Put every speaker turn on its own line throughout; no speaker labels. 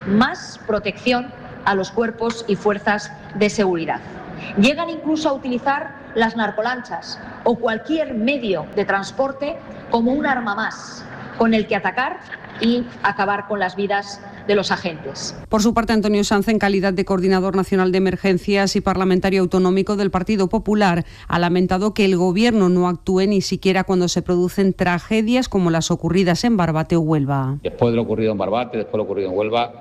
más protección a los cuerpos y fuerzas de seguridad. Llegan incluso a utilizar las narcolanchas o cualquier medio de transporte como un arma más con el que atacar y acabar con las vidas de los agentes.
Por su parte, Antonio Sanz, en calidad de coordinador nacional de emergencias y parlamentario autonómico del Partido Popular, ha lamentado que el Gobierno no actúe ni siquiera cuando se producen tragedias como las ocurridas en Barbate o Huelva.
Después de lo ocurrido en Barbate, después de lo ocurrido en Huelva,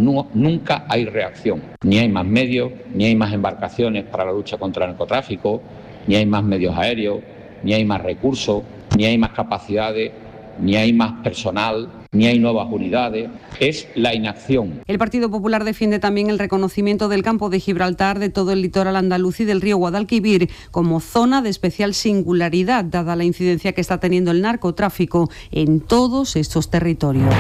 nunca hay reacción. Ni hay más medios, ni hay más embarcaciones para la lucha contra el narcotráfico, ni hay más medios aéreos, ni hay más recursos, ni hay más capacidades, ni hay más personal, ni hay nuevas unidades. Es la inacción.
El Partido Popular defiende también el reconocimiento del campo de Gibraltar, de todo el litoral andaluz y del río Guadalquivir como zona de especial singularidad, dada la incidencia que está teniendo el narcotráfico en todos estos territorios.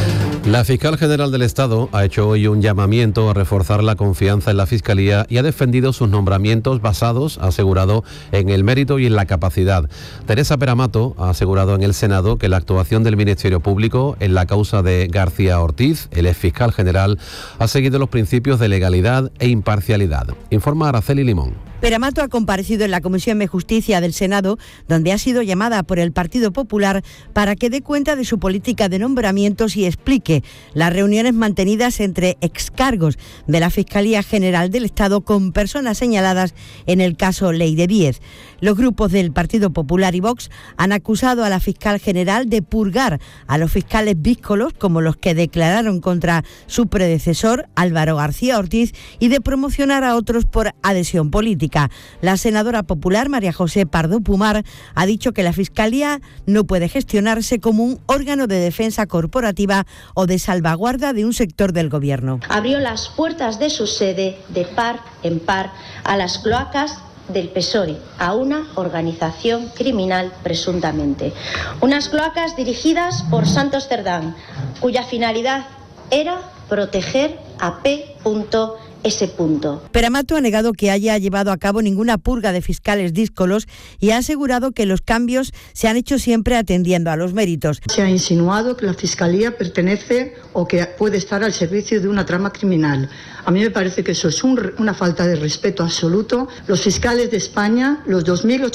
La fiscal general del Estado ha hecho hoy un llamamiento a reforzar la confianza en la Fiscalía y ha defendido sus nombramientos basados, ha asegurado, en el mérito y en la capacidad. Teresa Peramato ha asegurado en el Senado que la actuación del Ministerio Público en la causa de García Ortiz, el exfiscal general, ha seguido los principios de legalidad e imparcialidad. Informa Araceli Limón.
Peramato ha comparecido en la Comisión de Justicia del Senado, donde ha sido llamada por el Partido Popular para que dé cuenta de su política de nombramientos y explique las reuniones mantenidas entre excargos de la Fiscalía General del Estado con personas señaladas en el caso Ley de Díez. Los grupos del Partido Popular y Vox han acusado a la fiscal general de purgar a los fiscales víscolos, como los que declararon contra su predecesor, Álvaro García Ortiz, y de promocionar a otros por adhesión política. La senadora popular María José Pardo Pumar ha dicho que la Fiscalía no puede gestionarse como un órgano de defensa corporativa o de salvaguarda de un sector del Gobierno.
Abrió las puertas de su sede de par en par a las cloacas del PSOE, a una organización criminal presuntamente. Unas cloacas dirigidas por Santos Cerdán, cuya finalidad era proteger a P.S.
Peramato ha negado que haya llevado a cabo ninguna purga de fiscales díscolos y ha asegurado que los cambios se han hecho siempre atendiendo a los méritos.
Se ha insinuado que la Fiscalía pertenece o que puede estar al servicio de una trama criminal. A mí me parece que eso es una falta de respeto absoluto. Los fiscales de España, los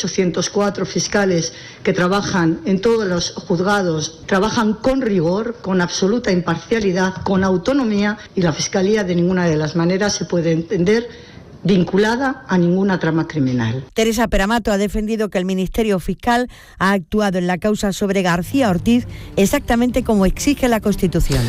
2.804 fiscales que trabajan en todos los juzgados, trabajan con rigor, con absoluta imparcialidad, con autonomía, y la Fiscalía de ninguna de las maneras se puede entender vinculada a ninguna trama criminal.
Teresa Peramato ha defendido que el Ministerio Fiscal ha actuado en la causa sobre García Ortiz exactamente como exige la Constitución.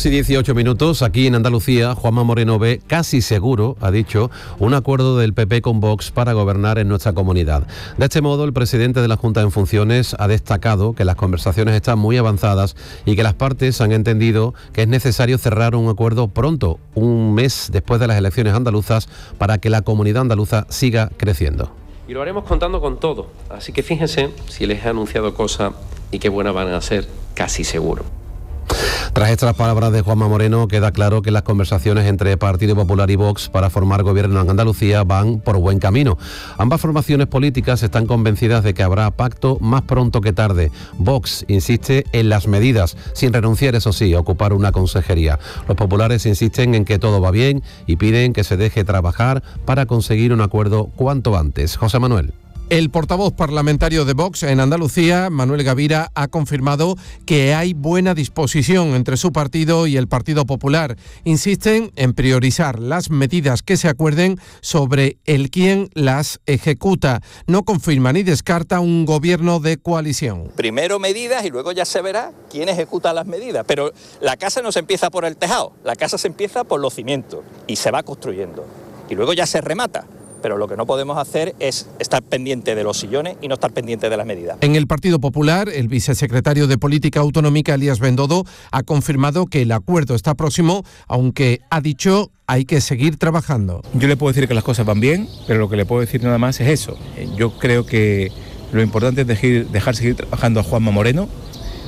2:18. Aquí en Andalucía, Juanma Moreno ve casi seguro, ha dicho, un acuerdo del PP con Vox para gobernar en nuestra comunidad. De este modo, el presidente de la Junta en funciones ha destacado que las conversaciones están muy avanzadas y que las partes han entendido que es necesario cerrar un acuerdo pronto, un mes después de las elecciones andaluzas, para que la comunidad andaluza siga creciendo.
Y lo haremos contando con todo, así que fíjense si les he anunciado cosas y qué buenas van a ser, casi seguro.
Tras estas palabras de Juanma Moreno, queda claro que las conversaciones entre Partido Popular y Vox para formar gobierno en Andalucía van por buen camino. Ambas formaciones políticas están convencidas de que habrá pacto más pronto que tarde. Vox insiste en las medidas, sin renunciar, eso sí, a ocupar una consejería. Los populares insisten en que todo va bien y piden que se deje trabajar para conseguir un acuerdo cuanto antes. José Manuel.
El portavoz parlamentario de Vox en Andalucía, Manuel Gavira, ha confirmado que hay buena disposición entre su partido y el Partido Popular. Insisten en priorizar las medidas que se acuerden sobre el quién las ejecuta. No confirma ni descarta un gobierno de coalición.
Primero medidas y luego ya se verá quién ejecuta las medidas. Pero la casa no se empieza por el tejado, la casa se empieza por los cimientos y se va construyendo. Y luego ya se remata. Pero lo que no podemos hacer es estar pendiente de los sillones y no estar pendiente de las medidas.
En el Partido Popular, el vicesecretario de Política Autonómica, Elías Bendodo, ha confirmado que el acuerdo está próximo, aunque ha dicho hay que seguir trabajando.
Yo le puedo decir que las cosas van bien, pero lo que le puedo decir nada más es eso. Yo creo que lo importante es dejar seguir trabajando a Juanma Moreno,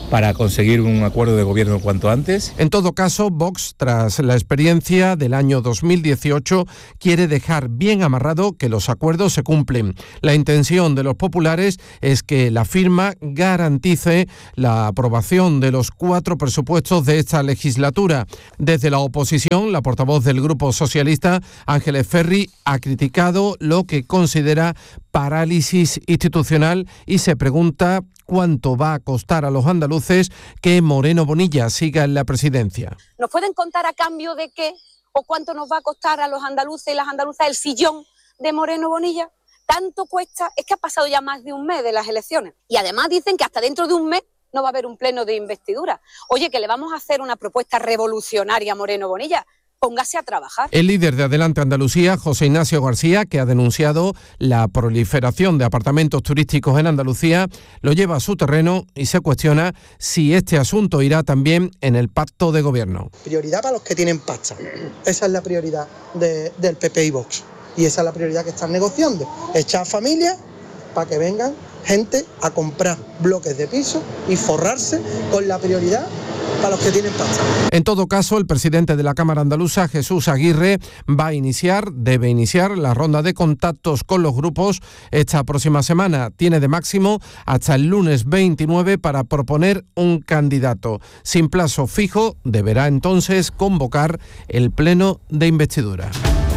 para conseguir un acuerdo de gobierno cuanto antes.
En todo caso, Vox, tras la experiencia del año 2018, quiere dejar bien amarrado que los acuerdos se cumplen. La intención de los populares es que la firma garantice la aprobación de los 4 presupuestos de esta legislatura. Desde la oposición, la portavoz del Grupo Socialista, Ángeles Ferri, ha criticado lo que considera parálisis institucional y se pregunta cuánto va a costar a los andaluces que Moreno Bonilla siga en la presidencia.
¿Nos pueden contar a cambio de qué o cuánto nos va a costar a los andaluces y las andaluzas el sillón de Moreno Bonilla? ¿Tanto cuesta? Es que ha pasado ya más de un mes de las elecciones y además dicen que hasta dentro de un mes no va a haber un pleno de investidura. Oye, que le vamos a hacer una propuesta revolucionaria a Moreno Bonilla. Póngase a trabajar. El líder de Adelante Andalucía, José Ignacio García, que ha denunciado la proliferación de apartamentos turísticos en Andalucía, lo lleva a su terreno y se cuestiona si este asunto irá también en el pacto de gobierno.
Prioridad para los que tienen pasta. Esa es la prioridad del PP y Vox. Y esa es la prioridad que están negociando. Echar familias para que vengan gente a comprar bloques de piso y forrarse con la prioridad para los que tienen pasta. En todo caso, el presidente de la Cámara Andaluza, Jesús Aguirre, debe iniciar la ronda de contactos con los grupos esta próxima semana. Tiene de máximo hasta el lunes 29 para proponer un candidato. Sin plazo fijo, deberá entonces convocar el pleno de investidura.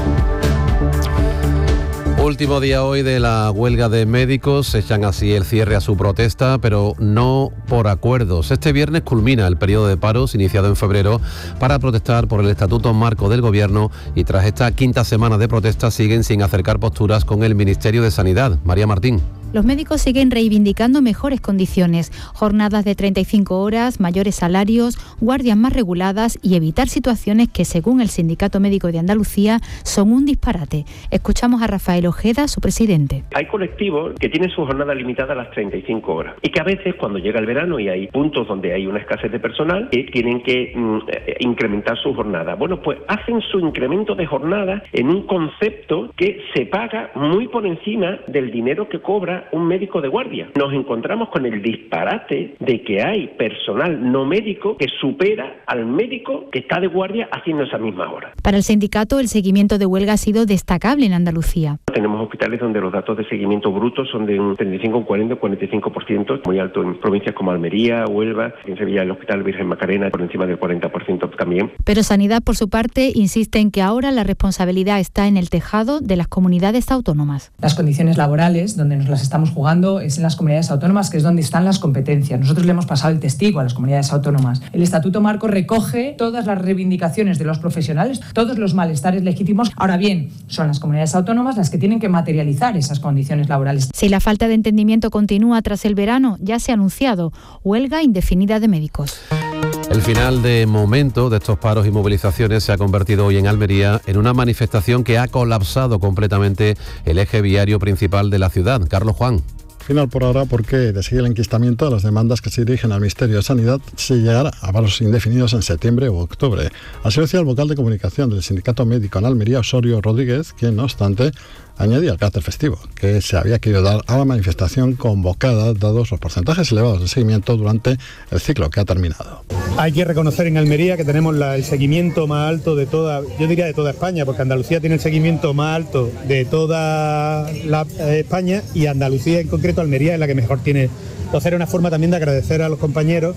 Último día hoy de la huelga de médicos, echan así el cierre a su protesta, pero no por acuerdos. Este viernes culmina el periodo de paros iniciado en febrero para protestar por el Estatuto Marco del Gobierno y tras esta quinta semana de protesta siguen sin acercar posturas con el Ministerio de Sanidad. María Martín.
Los médicos siguen reivindicando mejores condiciones, jornadas de 35 horas, mayores salarios, guardias más reguladas y evitar situaciones que, según el Sindicato Médico de Andalucía, son un disparate. Escuchamos a Rafael Ojeda, su presidente.
Hay colectivos que tienen su jornada limitada a las 35 horas y que a veces, cuando llega el verano y hay puntos donde hay una escasez de personal, tienen que incrementar su jornada. Bueno, pues hacen su incremento de jornada en un concepto que se paga muy por encima del dinero que cobra un médico de guardia. Nos encontramos con el disparate de que hay personal no médico que supera al médico que está de guardia haciendo esa misma hora.
Para el sindicato, el seguimiento de huelga ha sido destacable en Andalucía.
Tenemos hospitales donde los datos de seguimiento brutos son de un 35, un 40, un 45%, muy alto en provincias como Almería, Huelva, en Sevilla el Hospital Virgen Macarena por encima del 40% también.
Pero Sanidad, por su parte, insiste en que ahora la responsabilidad está en el tejado de las comunidades autónomas.
Las condiciones laborales, donde nos las estamos jugando, es en las comunidades autónomas, que es donde están las competencias. Nosotros le hemos pasado el testigo a las comunidades autónomas. El Estatuto Marco recoge todas las reivindicaciones de los profesionales, todos los malestares legítimos. Ahora bien, son las comunidades autónomas las que tienen que materializar esas condiciones laborales.
Si la falta de entendimiento continúa tras el verano, ya se ha anunciado huelga indefinida de médicos.
El final de momento de estos paros y movilizaciones se ha convertido hoy en Almería en una manifestación que ha colapsado completamente el eje viario principal de la ciudad. Carlos Juan.
Final por ahora porque de seguir el enquistamiento de las demandas que se dirigen al Ministerio de Sanidad se llegará a paros indefinidos en septiembre o octubre. Así lo decía el vocal de comunicación del Sindicato Médico en Almería, Osorio Rodríguez, quien no obstante añadía el carácter festivo que se había querido dar a la manifestación convocada dados los porcentajes elevados de seguimiento durante el ciclo que ha terminado.
Hay que reconocer en Almería que tenemos el seguimiento más alto de toda, yo diría de toda España, porque Andalucía tiene el seguimiento más alto de toda España y Andalucía en concreto, Almería es la que mejor tiene. Entonces era una forma también de agradecer a los compañeros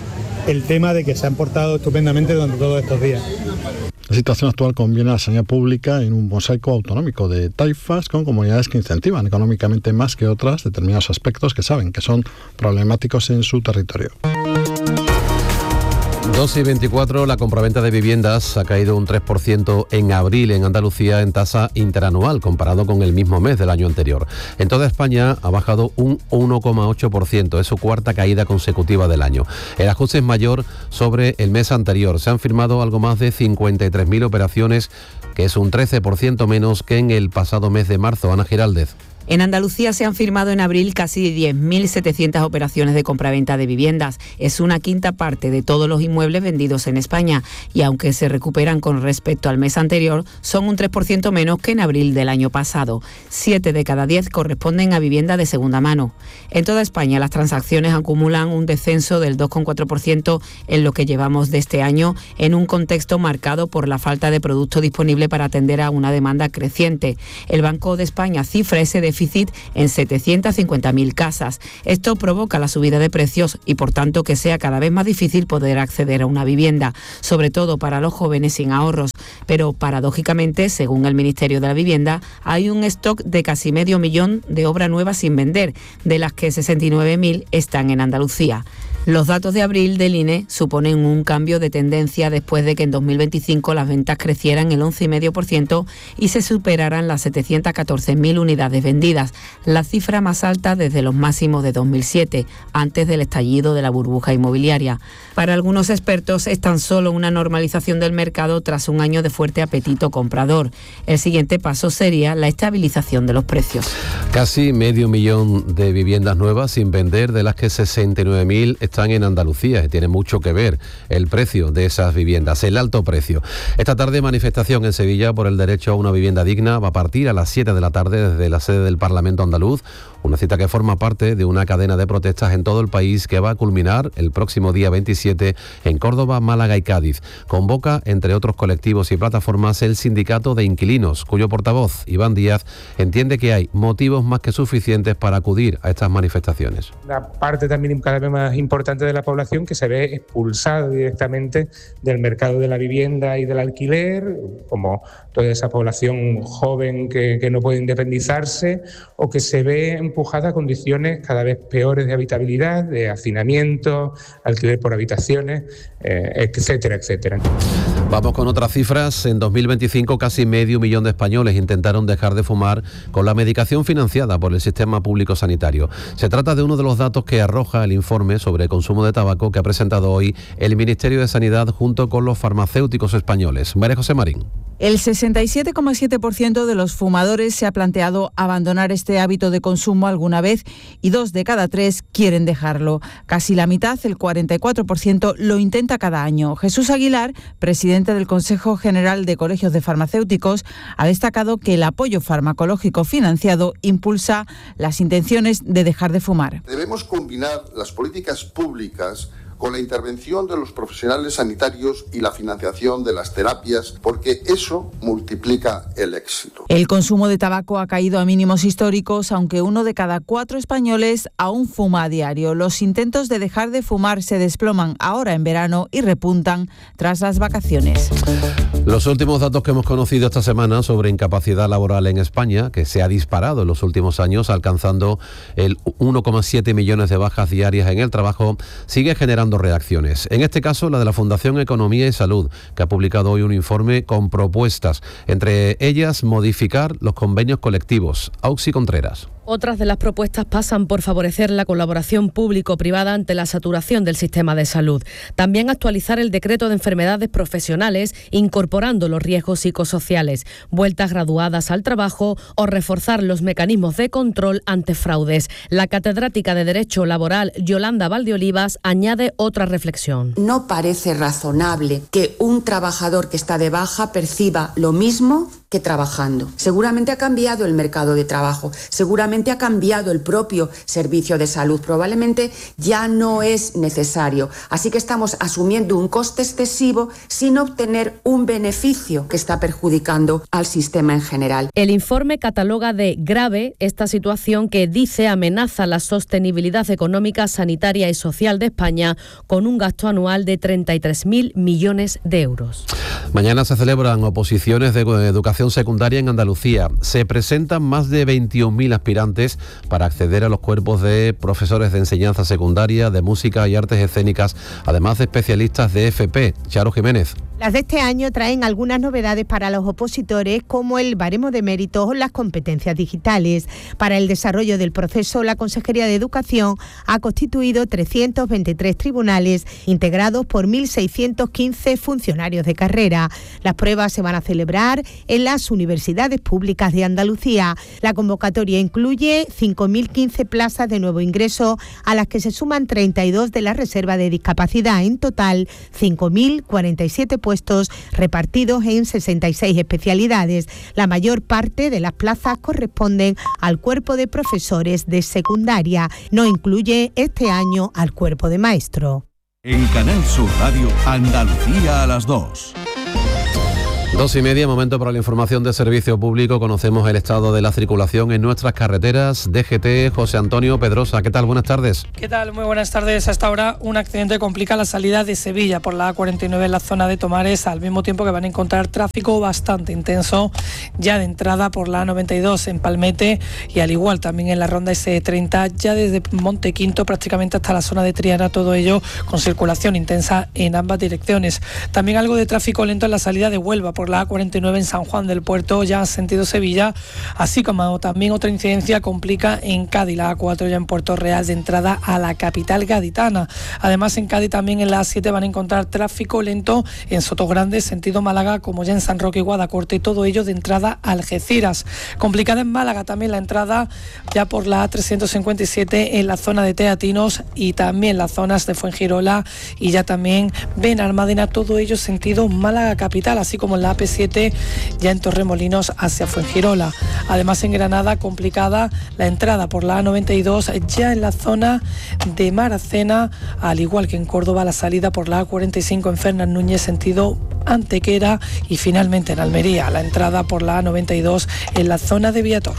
el tema de que se han portado estupendamente durante todos estos días.
La situación actual conviene a la sanidad pública en un mosaico autonómico de taifas con comunidades que incentivan económicamente más que otras determinados aspectos que saben que son problemáticos en su territorio.
2:24, la compraventa de viviendas ha caído un 3% en abril en Andalucía en tasa interanual comparado con el mismo mes del año anterior. En toda España ha bajado un 1,8%, es su cuarta caída consecutiva del año. El ajuste es mayor sobre el mes anterior. Se han firmado algo más de 53.000 operaciones, que es un 13% menos que en el pasado mes de marzo. Ana Giraldez.
En Andalucía se han firmado en abril casi 10.700 operaciones de compraventa de viviendas. Es una quinta parte de todos los inmuebles vendidos en España y aunque se recuperan con respecto al mes anterior, son un 3% menos que en abril del año pasado. 7 de cada 10 corresponden a vivienda de segunda mano. En toda España las transacciones acumulan un descenso del 2,4% en lo que llevamos de este año, en un contexto marcado por la falta de producto disponible para atender a una demanda creciente. El Banco de España cifra ese déficit en 750.000 casas. Esto provoca la subida de precios y, por tanto, que sea cada vez más difícil poder acceder a una vivienda, sobre todo para los jóvenes sin ahorros. Pero, paradójicamente, según el Ministerio de la Vivienda, hay un stock de casi 500.000 de obra nueva sin vender, de las que 69.000 están en Andalucía. Los datos de abril del INE suponen un cambio de tendencia después de que en 2025 las ventas crecieran el 11,5% y se superaran las 714.000 unidades vendidas, la cifra más alta desde los máximos de 2007, antes del estallido de la burbuja inmobiliaria. Para algunos expertos es tan solo una normalización del mercado tras un año de fuerte apetito comprador. El siguiente paso sería la estabilización de los precios.
Casi 500.000 de viviendas nuevas sin vender, de las que 69.000 están en Andalucía y tiene mucho que ver el precio de esas viviendas, el alto precio. Esta tarde manifestación en Sevilla por el derecho a una vivienda digna va a partir a las 7 de la tarde desde la sede del Parlamento andaluz, una cita que forma parte de una cadena de protestas en todo el país que va a culminar el próximo día 27 en Córdoba, Málaga y Cádiz. Convoca, entre otros colectivos y plataformas, el Sindicato de Inquilinos, cuyo portavoz, Iván Díaz, entiende que hay motivos más que suficientes para acudir a estas manifestaciones.
Una parte también cada vez más importante de la población que se ve expulsada directamente del mercado de la vivienda y del alquiler, como toda esa población joven que no puede independizarse o que se ve empujada a condiciones cada vez peores de habitabilidad, de hacinamiento, alquiler por habitaciones, etcétera, etcétera.
Vamos con otras cifras. En 2025 casi 500.000 de españoles intentaron dejar de fumar con la medicación financiada por el sistema público sanitario. Se trata de uno de los datos que arroja el informe sobre consumo de tabaco que ha presentado hoy el Ministerio de Sanidad junto con los farmacéuticos españoles. María José Marín.
El 67,7% de los fumadores se ha planteado abandonar este hábito de consumo alguna vez y 2 de cada 3 quieren dejarlo. Casi la mitad, el 44%, lo intenta cada año. Jesús Aguilar, presidente del Consejo General de Colegios de Farmacéuticos, ha destacado que el apoyo farmacológico financiado impulsa las intenciones de dejar de fumar.
Debemos combinar las políticas públicas con la intervención de los profesionales sanitarios y la financiación de las terapias, porque eso multiplica el éxito.
El consumo de tabaco ha caído a mínimos históricos, aunque 1 de cada 4 españoles aún fuma a diario. Los intentos de dejar de fumar se desploman ahora en verano y repuntan tras las vacaciones.
Los últimos datos que hemos conocido esta semana sobre incapacidad laboral en España, que se ha disparado en los últimos años, alcanzando el 1,7 millones de bajas diarias en el trabajo, sigue generando reacciones. En este caso, la de la Fundación Economía y Salud, que ha publicado hoy un informe con propuestas, entre ellas modificar los convenios colectivos. Auxi Contreras.
Otras de las propuestas pasan por favorecer la colaboración público-privada ante la saturación del sistema de salud. También actualizar el decreto de enfermedades profesionales, incorporando los riesgos psicosociales, vueltas graduadas al trabajo o reforzar los mecanismos de control ante fraudes. La catedrática de Derecho Laboral, Yolanda Valdeolivas, añade otra reflexión.
No parece razonable que un trabajador que está de baja perciba lo mismo que trabajando. Seguramente ha cambiado el mercado de trabajo, seguramente ha cambiado el propio servicio de salud, probablemente ya no es necesario. Así que estamos asumiendo un coste excesivo sin obtener un beneficio que está perjudicando al sistema en general.
El informe cataloga de grave esta situación que dice amenaza la sostenibilidad económica, sanitaria y social de España con un gasto anual de 33.000 millones de euros.
Mañana se celebran oposiciones de educación secundaria en Andalucía. Se presentan más de 21.000 aspirantes para acceder a los cuerpos de profesores de enseñanza secundaria, de música y artes escénicas, además de especialistas de FP. Charo Jiménez.
Las de este año traen algunas novedades para los opositores, como el baremo de méritos o las competencias digitales. Para el desarrollo del proceso, la Consejería de Educación ha constituido 323 tribunales integrados por 1.615 funcionarios de carrera. Las pruebas se van a celebrar en las universidades públicas de Andalucía. La convocatoria incluye 5.015 plazas de nuevo ingreso, a las que se suman 32 de la reserva de discapacidad. En total, 5.047 puestos repartidos en 66 especialidades. La mayor parte de las plazas corresponden al cuerpo de profesores de secundaria. No incluye este año al cuerpo de maestro.
En Canal Sur Radio, Andalucía a las 2.
2:30, momento para la información de servicio público. Conocemos el estado de la circulación en nuestras carreteras. DGT, José Antonio Pedrosa, ¿qué tal? Buenas tardes.
¿Qué tal? Muy buenas tardes. Hasta ahora un accidente complica la salida de Sevilla por la A49 en la zona de Tomares, al mismo tiempo que van a encontrar tráfico bastante intenso ya de entrada por la A92 en Palmete y al igual también en la ronda S30 ya desde Montequinto prácticamente hasta la zona de Triana, todo ello con circulación intensa en ambas direcciones. También algo de tráfico lento en la salida de Huelva por la A49 en San Juan del Puerto, ya sentido Sevilla, así como también otra incidencia complica en Cádiz, la A4 ya en Puerto Real de entrada a la capital gaditana. Además en Cádiz también en la A7 van a encontrar tráfico lento en Sotogrande, sentido Málaga, como ya en San Roque y Guadacorte, todo ello de entrada a Algeciras. Complicada en Málaga también la entrada ya por la A357 en la zona de Teatinos y también las zonas de Fuengirola y ya también Benalmádena, todo ello sentido Málaga capital, así como en la AP7 ya en Torremolinos hacia Fuengirola. Además en Granada complicada la entrada por la A92 ya en la zona de Maracena, al igual que en Córdoba la salida por la A45 en Fernán Núñez sentido Antequera y finalmente en Almería la entrada por la A92 en la zona de Viator.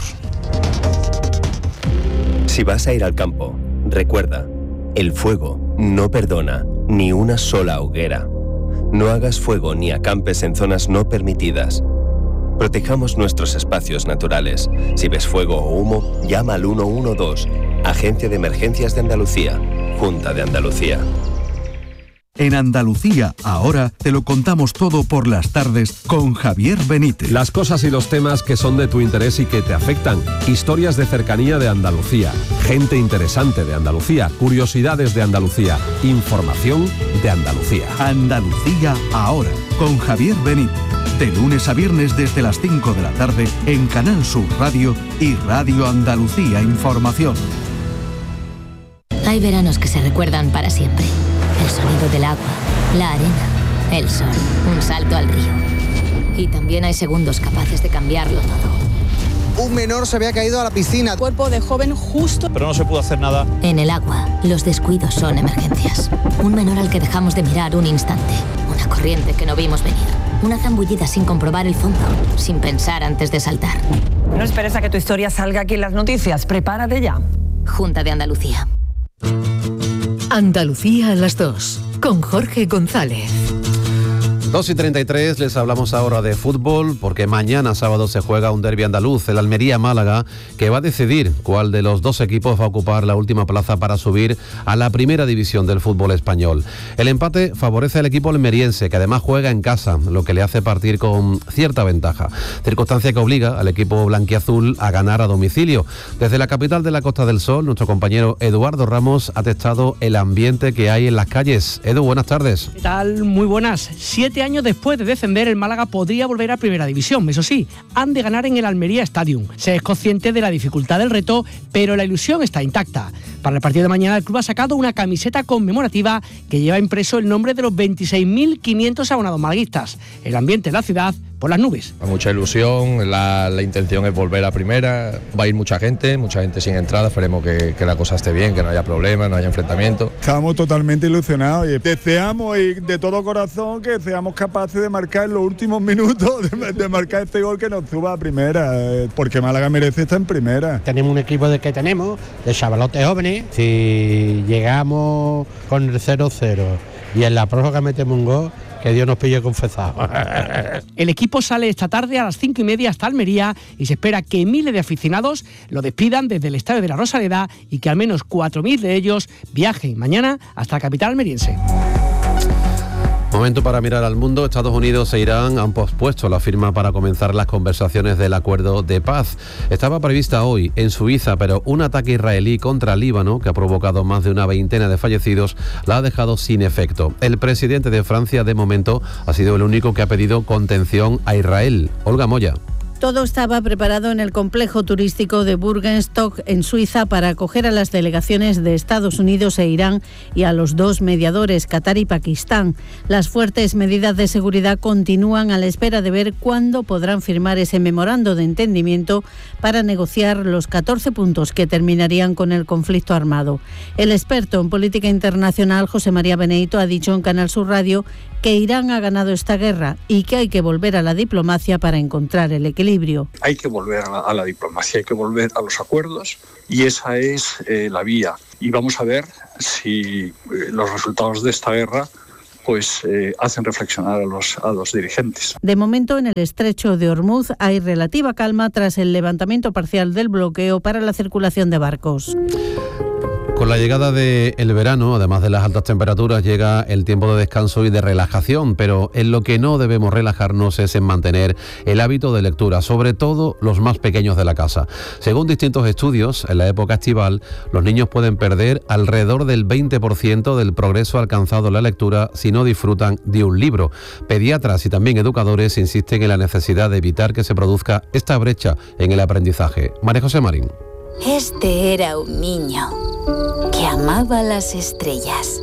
Si vas a ir al campo, recuerda, el fuego no perdona ni una sola hoguera. No hagas fuego ni acampes en zonas no permitidas. Protejamos nuestros espacios naturales. Si ves fuego o humo, llama al 112, Agencia de Emergencias de Andalucía, Junta de Andalucía.
En Andalucía, ahora te lo contamos todo por las tardes con Javier Benítez.
Las cosas y los temas que son de tu interés y que te afectan. Historias de cercanía de Andalucía. Gente interesante de Andalucía. Curiosidades de Andalucía. Información de Andalucía.
Andalucía, ahora, con Javier Benítez. De lunes a viernes desde las 5 de la tarde en Canal Sur Radio y Radio Andalucía Información.
Hay veranos que se recuerdan para siempre. El sonido del agua, la arena, el sol, un salto al río. Y también hay segundos capaces de cambiarlo todo.
Un menor se había caído a la piscina.
Cuerpo de joven justo.
Pero no se pudo hacer nada.
En el agua, los descuidos son emergencias. Un menor al que dejamos de mirar un instante. Una corriente que no vimos venir. Una zambullida sin comprobar el fondo, sin pensar antes de saltar.
No esperes a que tu historia salga aquí en las noticias. Prepárate ya.
Junta de Andalucía.
Andalucía a las 2, con Jorge González.
2:33, les hablamos ahora de fútbol porque mañana sábado se juega un derbi andaluz, el Almería-Málaga, que va a decidir cuál de los dos equipos va a ocupar la última plaza para subir a la primera división del fútbol español. El empate favorece al equipo almeriense, que además juega en casa, lo que le hace partir con cierta ventaja, circunstancia que obliga al equipo blanquiazul a ganar a domicilio. Desde la capital de la Costa del Sol, nuestro compañero Eduardo Ramos ha testado el ambiente que hay en las calles. Edu, buenas tardes.
¿Qué tal? Muy buenas. 7 años después de descender, el Málaga podría volver a primera división. Eso sí, han de ganar en el Almería Stadium. Se es consciente de la dificultad del reto, pero la ilusión está intacta. Para el partido de mañana, el club ha sacado una camiseta conmemorativa que lleva impreso el nombre de los 26.500 abonados malaguistas. El ambiente en la ciudad por las nubes.
Mucha ilusión, la intención es volver a primera, va a ir mucha gente sin entrada, esperemos que la cosa esté bien, que no haya problemas, no haya enfrentamientos.
Estamos totalmente ilusionados y deseamos y de todo corazón que seamos capaces de marcar en los últimos minutos, de marcar este gol que nos suba a primera, porque Málaga merece estar en primera.
Tenemos un equipo de chavalotes jóvenes, si llegamos con el 0-0 y en la prórroga metemos un gol, que Dios nos pille confesado.
El equipo sale esta tarde a las 5:30 hasta Almería y se espera que miles de aficionados lo despidan desde el Estadio de la Rosaleda y que al menos 4.000 de ellos viajen mañana hasta la capital almeriense.
Momento para mirar al mundo. Estados Unidos e Irán han pospuesto la firma para comenzar las conversaciones del acuerdo de paz. Estaba prevista hoy en Suiza, pero un ataque israelí contra Líbano, que ha provocado más de una veintena de fallecidos, la ha dejado sin efecto. El presidente de Francia, de momento, ha sido el único que ha pedido contención a Israel. Olga Moya.
Todo estaba preparado en el complejo turístico de Bürgenstock, en Suiza, para acoger a las delegaciones de Estados Unidos e Irán y a los dos mediadores, Qatar y Pakistán. Las fuertes medidas de seguridad continúan a la espera de ver cuándo podrán firmar ese memorando de entendimiento para negociar los 14 puntos que terminarían con el conflicto armado. El experto en política internacional, José María Benedito, ha dicho en Canal Sur Radio que Irán ha ganado esta guerra y que hay que volver a la diplomacia para encontrar el equilibrio.
Hay que volver a la diplomacia, hay que volver a los acuerdos y esa es la vía. Y vamos a ver si los resultados de esta guerra hacen reflexionar a los dirigentes.
De momento, en el estrecho de Hormuz hay relativa calma tras el levantamiento parcial del bloqueo para la circulación de barcos.
Con la llegada del verano, además de las altas temperaturas, llega el tiempo de descanso y de relajación, pero en lo que no debemos relajarnos es en mantener el hábito de lectura, sobre todo los más pequeños de la casa. Según distintos estudios, en la época estival, los niños pueden perder alrededor del 20% del progreso alcanzado en la lectura si no disfrutan de un libro. Pediatras y también educadores insisten en la necesidad de evitar que se produzca esta brecha en el aprendizaje. María José Marín.
Este era un niño que amaba las estrellas.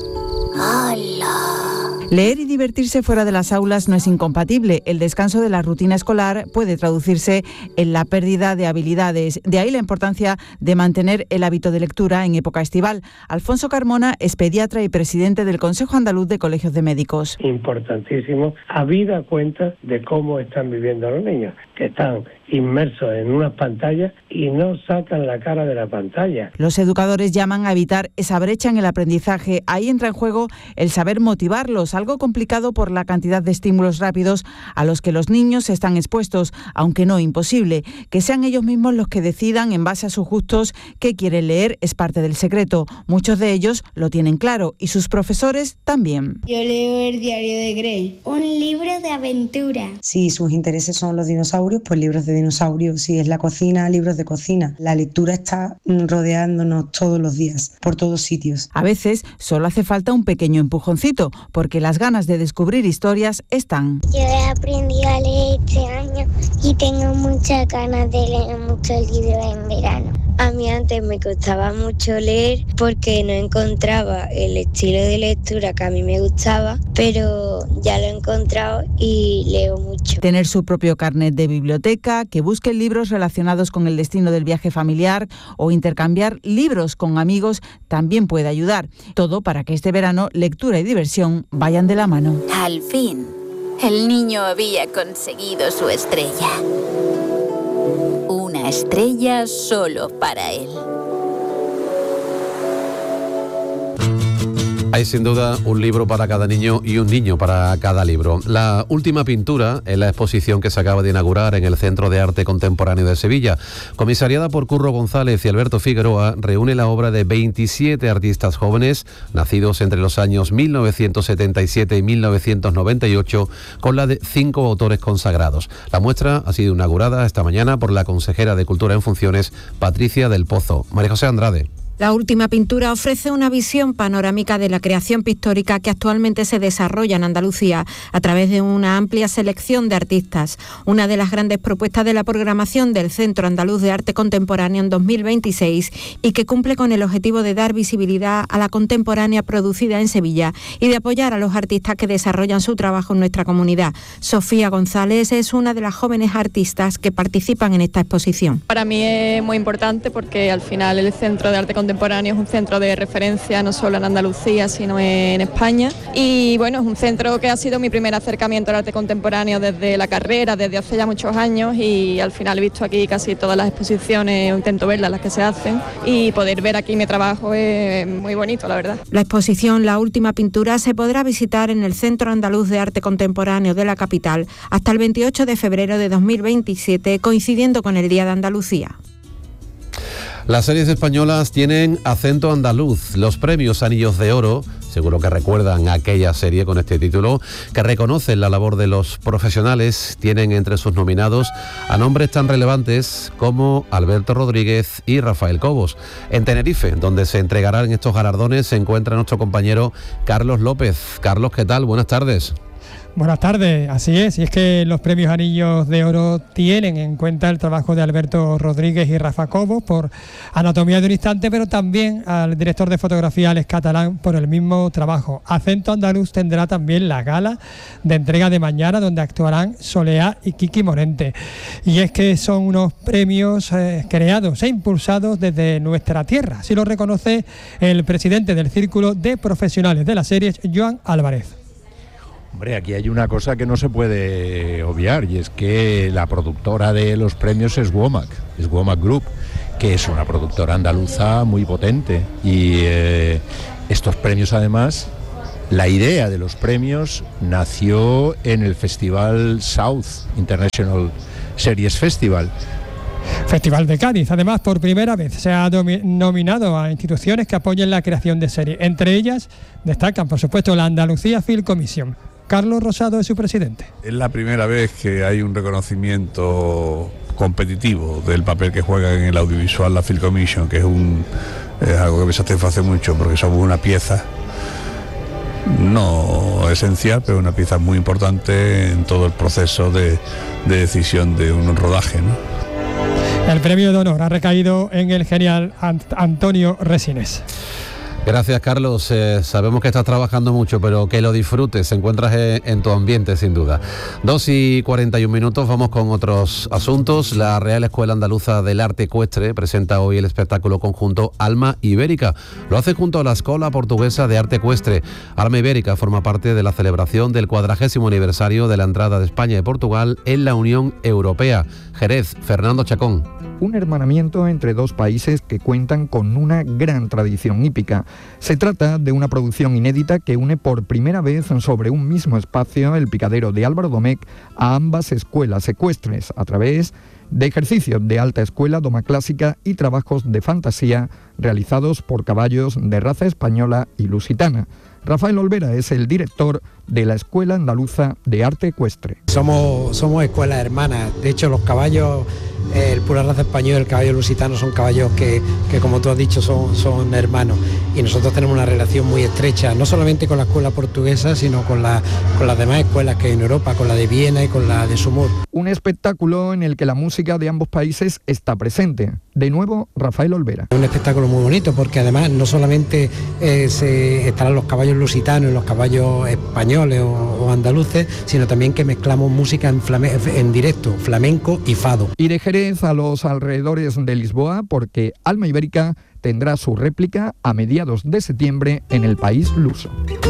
¡Hola!
Leer y divertirse fuera de las aulas no es incompatible. El descanso de la rutina escolar puede traducirse en la pérdida de habilidades. De ahí la importancia de mantener el hábito de lectura en época estival. Alfonso Carmona es pediatra y presidente del Consejo Andaluz de Colegios de Médicos.
Importantísimo, habida cuenta de cómo están viviendo los niños, que están inmersos en unas pantallas y no sacan la cara de la pantalla.
Los educadores llaman a evitar esa brecha en el aprendizaje. Ahí entra en juego el saber motivarlos, algo complicado por la cantidad de estímulos rápidos a los que los niños están expuestos, aunque no imposible. Que sean ellos mismos los que decidan, en base a sus gustos, qué quieren leer es parte del secreto. Muchos de ellos lo tienen claro y sus profesores también.
Yo leo el diario de Grey, un libro de aventura.
Si sus intereses son los dinosaurios, pues libros de dinosaurios. Si es la cocina, libros de cocina. La lectura está rodeándonos todos los días, por todos sitios.
A veces solo hace falta un pequeño empujoncito, porque las ganas de descubrir historias están.
Yo he aprendido a leer este año y tengo muchas ganas de leer muchos libros en verano. A mí antes me costaba mucho leer porque no encontraba el estilo de lectura que a mí me gustaba, pero ya lo he encontrado y leo mucho.
Tener su propio carnet de biblioteca, que busque libros relacionados con el destino del viaje familiar o intercambiar libros con amigos también puede ayudar. Todo para que este verano lectura y diversión vayan de la mano.
Al fin, el niño había conseguido su estrella. Una estrella solo para él.
Hay sin duda un libro para cada niño y un niño para cada libro. La última pintura en la exposición que se acaba de inaugurar en el Centro de Arte Contemporáneo de Sevilla, comisariada por Curro González y Alberto Figueroa, reúne la obra de 27 artistas jóvenes nacidos entre los años 1977 y 1998, con la de 5 autores consagrados. La muestra ha sido inaugurada esta mañana por la consejera de Cultura en funciones, Patricia del Pozo. María José Andrade.
La última pintura ofrece una visión panorámica de la creación pictórica que actualmente se desarrolla en Andalucía a través de una amplia selección de artistas. Una de las grandes propuestas de la programación del Centro Andaluz de Arte Contemporáneo en 2026 y que cumple con el objetivo de dar visibilidad a la contemporánea producida en Sevilla y de apoyar a los artistas que desarrollan su trabajo en nuestra comunidad. Sofía González es una de las jóvenes artistas que participan en esta exposición.
Para mí es muy importante porque al final el Centro de Arte Contemporáneo es un centro de referencia no solo en Andalucía sino en España y bueno, es un centro que ha sido mi primer acercamiento al arte contemporáneo desde la carrera, desde hace ya muchos años y al final he visto aquí casi todas las exposiciones, intento verlas las que se hacen y poder ver aquí mi trabajo es muy bonito, la verdad.
La exposición La Última Pintura se podrá visitar en el Centro Andaluz de Arte Contemporáneo de la capital hasta el 28 de febrero de 2027, coincidiendo con el Día de Andalucía.
Las series españolas tienen acento andaluz. Los premios Anillos de Oro seguro que recuerdan aquella serie con este título, que reconoce la labor de los profesionales. Tienen entre sus nominados a nombres tan relevantes como Alberto Rodríguez y Rafael Cobos. En Tenerife, donde se entregarán estos galardones, se encuentra nuestro compañero Carlos López. Carlos, ¿qué tal? Buenas tardes.
Buenas tardes, así es, y es que los premios Anillos de Oro tienen en cuenta el trabajo de Alberto Rodríguez y Rafa Cobos por Anatomía de un instante, pero también al director de fotografía Alex Catalán por el mismo trabajo. Acento Andaluz tendrá también la gala de entrega de mañana, donde actuarán Soleá y Kiki Morente. Y es que son unos premios creados e impulsados desde nuestra tierra, así lo reconoce el presidente del Círculo de Profesionales de las Series, Joan Álvarez.
Hombre, aquí hay una cosa que no se puede obviar, y es que la productora de los premios es Womack Group, que es una productora andaluza muy potente. Y estos premios, además, la idea de los premios nació en el Festival South International Series Festival
de Cádiz. Además, por primera vez se ha nominado a instituciones que apoyen la creación de series. Entre ellas destacan, por supuesto, la Andalucía Film Commission. Carlos Rosado es su presidente.
Es la primera vez que hay un reconocimiento competitivo del papel que juega en el audiovisual la Film Commission, que es algo que me satisface mucho, porque somos una pieza, no esencial, pero una pieza muy importante en todo el proceso de decisión de un rodaje, ¿no?
El premio de honor ha recaído en el genial Antonio Resines.
Gracias, Carlos. Sabemos que estás trabajando mucho, pero que lo disfrutes, te encuentras en tu ambiente, sin duda. 2:41, vamos con otros asuntos. La Real Escuela Andaluza del Arte Ecuestre presenta hoy el espectáculo conjunto Alma Ibérica. Lo hace junto a la Escola Portuguesa de Arte Ecuestre. Alma Ibérica forma parte de la celebración del 40º aniversario de la entrada de España y Portugal en la Unión Europea. Jerez, Fernando Chacón.
Un hermanamiento entre dos países que cuentan con una gran tradición hípica. Se trata de una producción inédita que une por primera vez sobre un mismo espacio el picadero de Álvaro Domecq a ambas escuelas ecuestres a través de ejercicios de alta escuela, doma clásica y trabajos de fantasía realizados por caballos de raza española y lusitana. Rafael Olvera es el director de la Escuela Andaluza de Arte Ecuestre.
Somos escuelas hermanas. De hecho, los caballos, el pura raza española y el caballo lusitano son caballos que como tú has dicho, son hermanos. Y nosotros tenemos una relación muy estrecha, no solamente con la escuela portuguesa, sino con las demás escuelas que hay en Europa, con la de Viena y con la de Sumur.
Un espectáculo en el que la música de ambos países está presente. De nuevo, Rafael Olvera.
Un espectáculo muy bonito, porque además no solamente estarán los caballos lusitanos y los caballos españoles o andaluces, sino también que mezclamos música en directo, flamenco y fado.
Y de Jerez a los alrededores de Lisboa, porque Alma Ibérica tendrá su réplica a mediados de septiembre en el país luso.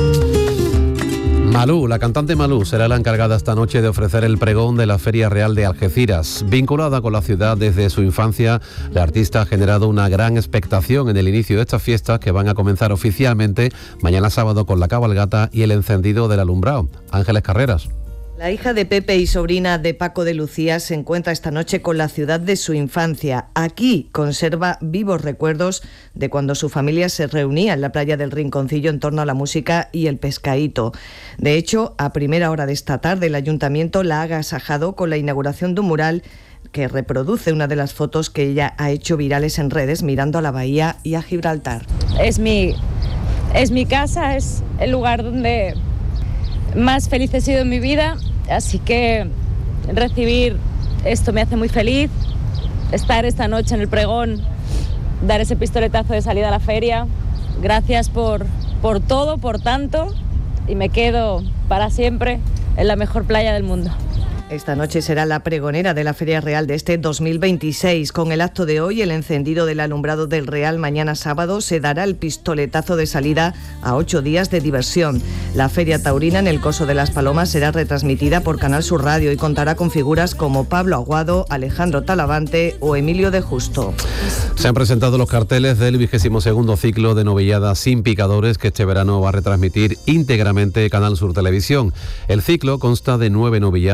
Malú, la cantante Malú, será la encargada esta noche de ofrecer el pregón de la Feria Real de Algeciras. Vinculada con la ciudad desde su infancia, la artista ha generado una gran expectación en el inicio de estas fiestas, que van a comenzar oficialmente mañana sábado con la cabalgata y el encendido del alumbrado. Ángeles Carreras.
La hija de Pepe y sobrina de Paco de Lucía se encuentra esta noche con la ciudad de su infancia. Aquí conserva vivos recuerdos de cuando su familia se reunía en la playa del Rinconcillo en torno a la música y el pescadito. De hecho, a primera hora de esta tarde el ayuntamiento la ha agasajado con la inauguración de un mural que reproduce una de las fotos que ella ha hecho virales en redes mirando a la bahía y a Gibraltar.
Es mi casa, es el lugar donde más feliz he sido en mi vida. Así que recibir esto me hace muy feliz, estar esta noche en el pregón, dar ese pistoletazo de salida a la feria. Gracias por todo, por tanto, y me quedo para siempre en la mejor playa del mundo.
Esta noche será la pregonera de la Feria Real de este 2026. Con el acto de hoy, el encendido del alumbrado del Real, mañana sábado se dará el pistoletazo de salida a 8 días de diversión. La Feria Taurina en el Coso de las Palomas será retransmitida por Canal Sur Radio y contará con figuras como Pablo Aguado, Alejandro Talavante o Emilio de Justo.
Se han presentado los carteles del 22º ciclo de novilladas sin picadores, que este verano va a retransmitir íntegramente Canal Sur Televisión. El ciclo consta de 9 novilladas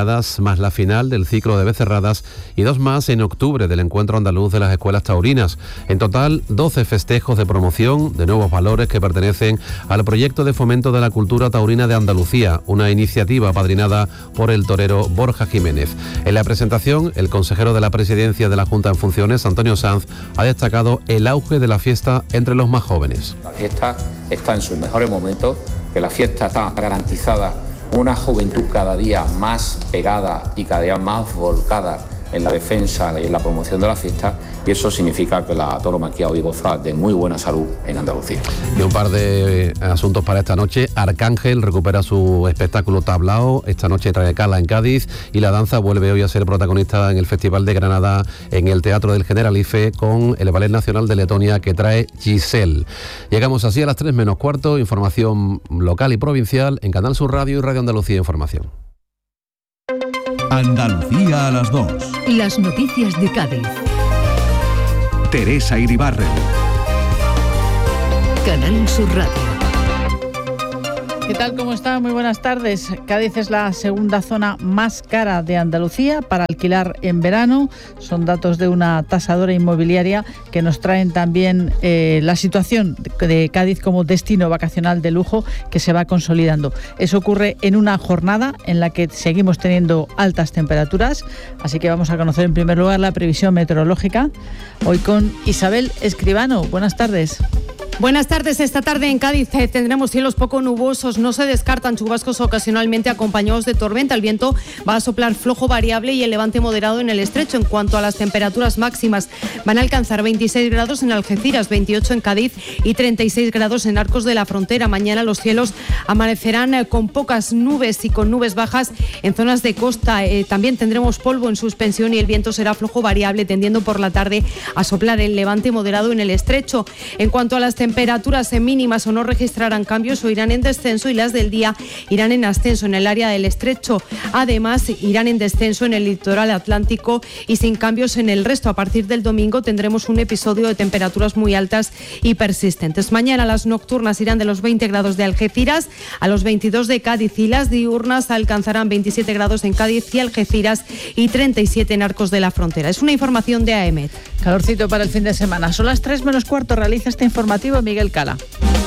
más la final del ciclo de Becerradas y 2 más en octubre del Encuentro Andaluz de las Escuelas Taurinas. En total, 12 festejos de promoción de nuevos valores que pertenecen al proyecto de fomento de la cultura taurina de Andalucía, una iniciativa apadrinada por el torero Borja Jiménez. En la presentación, el consejero de la Presidencia de la Junta en funciones, Antonio Sanz, ha destacado el auge de la fiesta entre los más jóvenes.
La fiesta está en sus mejores momentos, que la fiesta está garantizada, una juventud cada día más pegada y cada día más volcada en la defensa y en la promoción de la fiesta, y eso significa que la tauromaquia hoy goza de muy buena salud en Andalucía.
Y un par de asuntos para esta noche. Arcángel recupera su espectáculo Tablao, esta noche trae Cala en Cádiz, y la danza vuelve hoy a ser protagonista en el Festival de Granada en el Teatro del Generalife con el Ballet Nacional de Letonia que trae Giselle. Llegamos así a las 3 menos cuarto, información local y provincial en Canal Sur Radio y Radio Andalucía Información.
Andalucía a las 2.
Las noticias de Cádiz.
Teresa Iribarren.
Canal Sur Radio.
¿Qué tal? ¿Cómo está? Muy buenas tardes. Cádiz es la segunda zona más cara de Andalucía para alquilar en verano. Son datos de una tasadora inmobiliaria que nos traen también la situación de Cádiz como destino vacacional de lujo que se va consolidando. Eso ocurre en una jornada en la que seguimos teniendo altas temperaturas. Así que vamos a conocer en primer lugar la previsión meteorológica. Hoy con Isabel Escribano. Buenas tardes.
Buenas tardes. Esta tarde en Cádiz tendremos cielos poco nubosos. No se descartan chubascos ocasionalmente acompañados de tormenta. El viento va a soplar flojo variable y el levante moderado en el estrecho. En cuanto a las temperaturas máximas, van a alcanzar 26 grados en Algeciras, 28 en Cádiz y 36 grados en Arcos de la Frontera. Mañana los cielos amanecerán con pocas nubes y con nubes bajas en zonas de costa. También tendremos polvo en suspensión y el viento será flojo variable, tendiendo por la tarde a soplar el levante moderado en el estrecho. En cuanto a las temperaturas mínimas, o no registrarán cambios o irán en descenso, y las del día irán en ascenso en el área del estrecho. Además, irán en descenso en el litoral atlántico y sin cambios en el resto. A partir del domingo tendremos un episodio de temperaturas muy altas y persistentes. Mañana las nocturnas irán de los 20 grados de Algeciras a los 22 de Cádiz, y las diurnas alcanzarán 27 grados en Cádiz y Algeciras y 37 en Arcos de la Frontera. Es una información de AEMET.
Calorcito para el fin de semana. Son las 3 menos cuarto. Realiza este informativo Miguel Cala.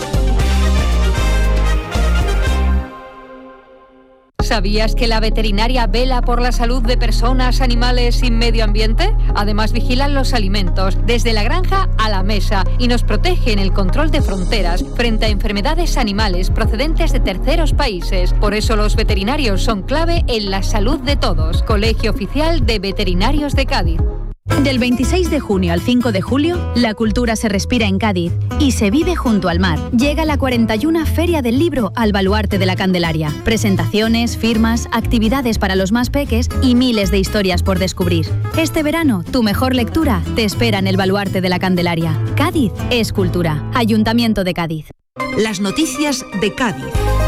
¿Sabías que la veterinaria vela por la salud de personas, animales y medio ambiente? Además, vigilan los alimentos desde la granja a la mesa y nos protege en el control de fronteras frente a enfermedades animales procedentes de terceros países. Por eso los veterinarios son clave en la salud de todos. Colegio Oficial de Veterinarios de Cádiz.
Del 26 de junio al 5 de julio, la cultura se respira en Cádiz y se vive junto al mar. Llega la 41 Feria del Libro al Baluarte de la Candelaria. Presentaciones, firmas, actividades para los más peques y miles de historias por descubrir. Este verano, tu mejor lectura te espera en el Baluarte de la Candelaria. Cádiz es cultura. Ayuntamiento de Cádiz.
Las noticias de Cádiz.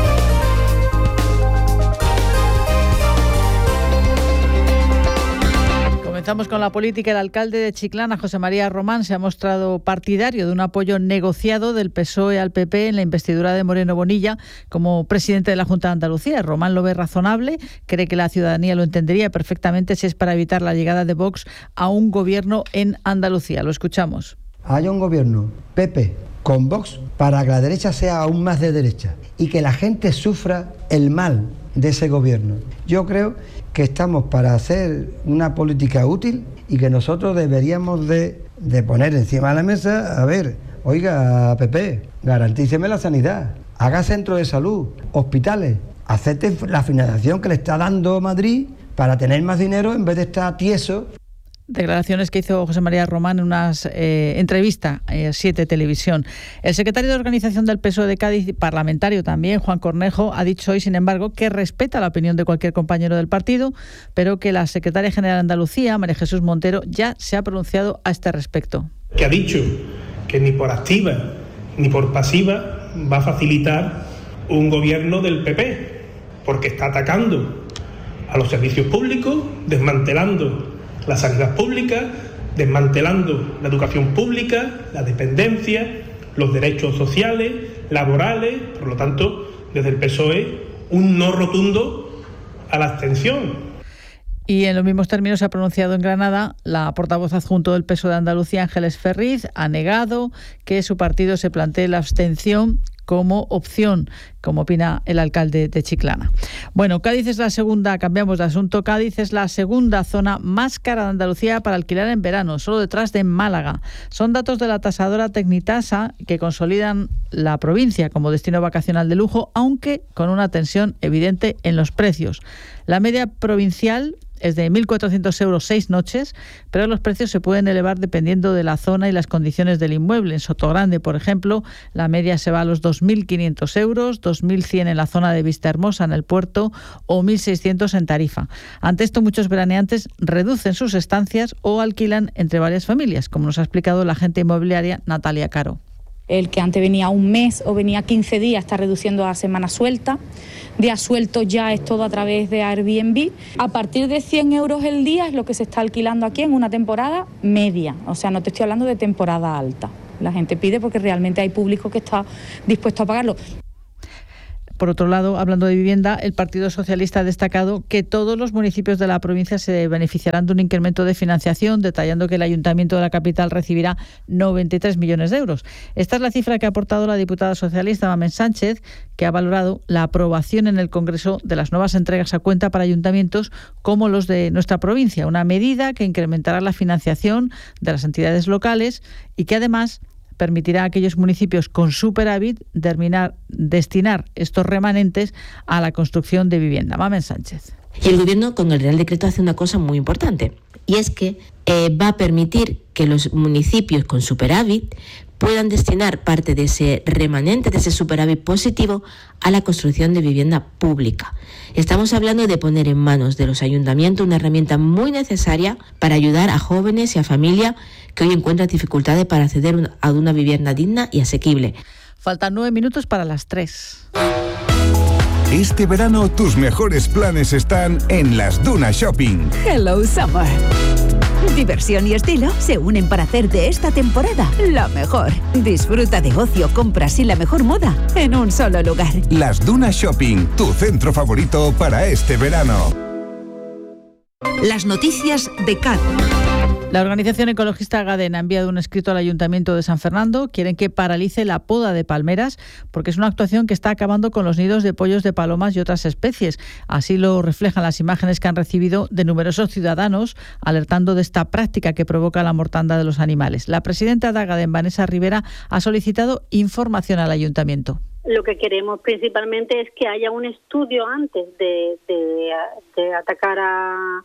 Comenzamos con la política. El alcalde de Chiclana, José María Román, se ha mostrado partidario de un apoyo negociado del PSOE al PP en la investidura de Moreno Bonilla como presidente de la Junta de Andalucía. Román lo ve razonable, cree que la ciudadanía lo entendería perfectamente si es para evitar la llegada de Vox a un gobierno en Andalucía. Lo escuchamos.
Haya un gobierno PP con Vox para que la derecha sea aún más de derecha y que la gente sufra el mal de ese gobierno. Yo creo que estamos para hacer una política útil y que nosotros deberíamos de poner encima de la mesa, a ver, oiga, PP, garantíceme la sanidad, haga centros de salud, hospitales, acepte la financiación que le está dando Madrid para tener más dinero en vez de estar tieso.
Declaraciones que hizo José María Román en una entrevista a 7 Televisión. El secretario de Organización del PSOE de Cádiz, parlamentario también, Juan Cornejo, ha dicho hoy, sin embargo, que respeta la opinión de cualquier compañero del partido, pero que la secretaria general de Andalucía, María Jesús Montero, ya se ha pronunciado a este respecto.
Que ha dicho que ni por activa ni por pasiva va a facilitar un gobierno del PP, porque está atacando a los servicios públicos, desmantelando la sanidad pública, desmantelando la educación pública, la dependencia, los derechos sociales, laborales. Por lo tanto, desde el PSOE, un no rotundo a la abstención.
Y en los mismos términos se ha pronunciado en Granada la portavoz adjunto del PSOE de Andalucía, Ángeles Ferriz, ha negado que su partido se plantee la abstención como opción, como opina el alcalde de Chiclana. Bueno, Cádiz es la segunda, cambiamos de asunto, Cádiz es la segunda zona más cara de Andalucía para alquilar en verano, solo detrás de Málaga. Son datos de la tasadora Tecnitasa que consolidan la provincia como destino vacacional de lujo, aunque con una tensión evidente en los precios. La media provincial es de 1.400 euros 6 noches, pero los precios se pueden elevar dependiendo de la zona y las condiciones del inmueble. En Sotogrande, por ejemplo, la media se va a los 2.500 euros, 2.100 en la zona de Vistahermosa, en el puerto, o 1.600 en Tarifa. Ante esto, muchos veraneantes reducen sus estancias o alquilan entre varias familias, como nos ha explicado la agente inmobiliaria Natalia Caro.
El que antes venía un mes o venía 15 días está reduciendo a semana suelta. Días sueltos ya es todo a través de Airbnb. A partir de 100 euros el día es lo que se está alquilando aquí en una temporada media. O sea, no te estoy hablando de temporada alta. La gente pide porque realmente hay público que está dispuesto a pagarlo.
Por otro lado, hablando de vivienda, el Partido Socialista ha destacado que todos los municipios de la provincia se beneficiarán de un incremento de financiación, detallando que el Ayuntamiento de la capital recibirá 93 millones de euros. Esta es la cifra que ha aportado la diputada socialista Mamen Sánchez, que ha valorado la aprobación en el Congreso de las nuevas entregas a cuenta para ayuntamientos como los de nuestra provincia, una medida que incrementará la financiación de las entidades locales y que además permitirá a aquellos municipios con superávit destinar estos remanentes a la construcción de vivienda. Mamen Sánchez.
Y el Gobierno con el Real Decreto hace una cosa muy importante, y es que va a permitir que los municipios con superávit puedan destinar parte de ese remanente, de ese superávit positivo, a la construcción de vivienda pública. Estamos hablando de poner en manos de los ayuntamientos una herramienta muy necesaria para ayudar a jóvenes y a familias que hoy encuentran dificultades para acceder a una vivienda digna y asequible.
Faltan 9 minutos para las 3.
Este verano tus mejores planes están en Las Dunas Shopping.
Hello Summer. Diversión y estilo se unen para hacer de esta temporada la mejor. Disfruta de ocio, compras y la mejor moda en un solo lugar.
Las Dunas Shopping, tu centro favorito para este verano.
Las noticias de Cádiz.
La organización ecologista Gadén ha enviado un escrito al Ayuntamiento de San Fernando. Quieren que paralice la poda de palmeras porque es una actuación que está acabando con los nidos de pollos de palomas y otras especies. Así lo reflejan las imágenes que han recibido de numerosos ciudadanos alertando de esta práctica que provoca la mortandad de los animales. La presidenta de Agadén, Vanessa Rivera, ha solicitado información al Ayuntamiento.
Lo que queremos principalmente es que haya un estudio antes de atacar a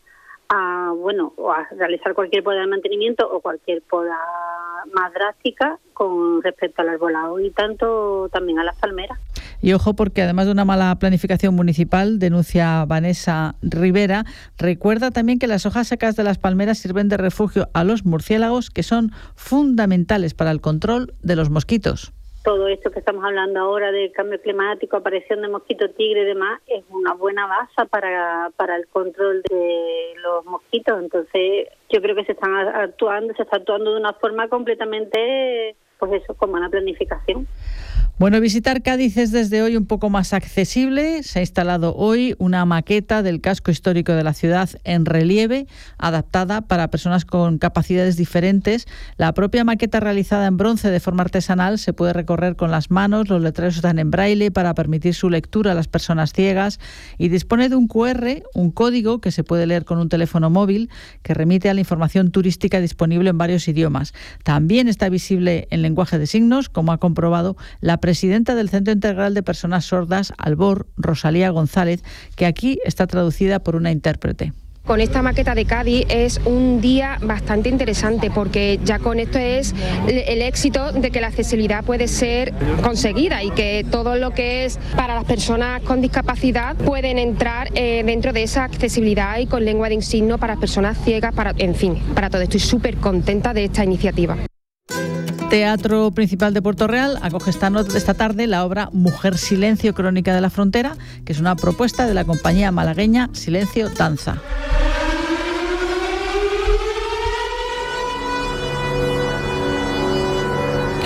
realizar cualquier poda de mantenimiento o cualquier poda más drástica con respecto al arbolado y tanto también a las palmeras.
Y ojo, porque además de una mala planificación municipal, denuncia Vanessa Rivera, recuerda también que las hojas secas de las palmeras sirven de refugio a los murciélagos, que son fundamentales para el control de los mosquitos.
Todo esto que estamos hablando ahora del cambio climático, aparición de mosquitos tigre y demás, es una buena base para el control de los mosquitos. Entonces, yo creo que se está actuando de una forma completamente, con buena planificación.
Bueno, visitar Cádiz es desde hoy un poco más accesible. Se ha instalado hoy una maqueta del casco histórico de la ciudad en relieve, adaptada para personas con capacidades diferentes. La propia maqueta realizada en bronce de forma artesanal se puede recorrer con las manos, los letreros están en braille para permitir su lectura a las personas ciegas y dispone de un QR, un código que se puede leer con un teléfono móvil que remite a la información turística disponible en varios idiomas. También está visible en lenguaje de signos, como ha comprobado la presidenta del Centro Integral de Personas Sordas, Albor, Rosalía González, que aquí está traducida por una intérprete.
Con esta maqueta de Cádiz es un día bastante interesante porque ya con esto es el éxito de que la accesibilidad puede ser conseguida y que todo lo que es para las personas con discapacidad pueden entrar dentro de esa accesibilidad y con lengua de signos para personas ciegas, para todo. Estoy súper contenta de esta iniciativa.
Teatro Principal de Puerto Real acoge esta tarde la obra Mujer Silencio, Crónica de la Frontera, que es una propuesta de la compañía malagueña Silencio Danza.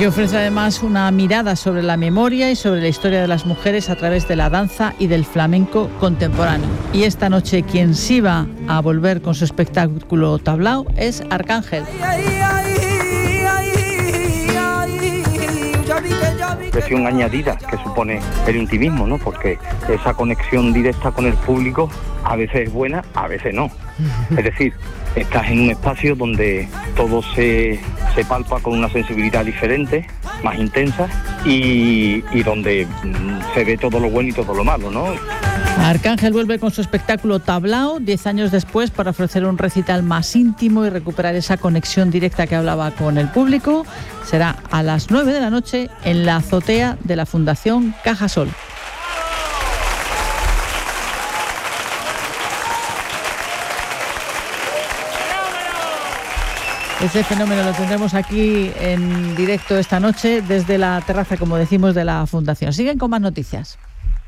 que ofrece además una mirada sobre la memoria y sobre la historia de las mujeres a través de la danza y del flamenco contemporáneo. Y esta noche quien sí va a volver con su espectáculo tablao es Arcángel.
Presión añadida que supone el intimismo, ¿no? Porque esa conexión directa con el público a veces es buena, a veces no. Es decir, estás en un espacio donde todo se palpa con una sensibilidad diferente, más intensa, y donde se ve todo lo bueno y todo lo malo, ¿no?
Arcángel vuelve con su espectáculo tablao 10 años después para ofrecer un recital más íntimo y recuperar esa conexión directa que hablaba con el público. Será a las 9 de la noche en la azotea de la Fundación Cajasol. Ese fenómeno lo tendremos aquí en directo esta noche desde la terraza, como decimos, de la Fundación. Siguen con más noticias.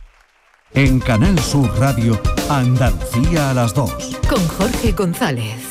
En Canal Sur Radio, Andalucía a las 2.
Con Jorge González.